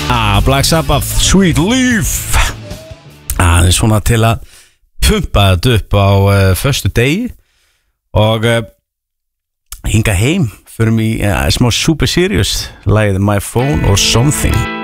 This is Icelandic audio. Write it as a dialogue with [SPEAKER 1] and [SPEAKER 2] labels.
[SPEAKER 1] Black Sabbath, Sweet Leaf. Það svona til að pumpa þetta upp á föstu degi. Og hinga heim. Förum í smá Super Serious lagið My Phone or Something.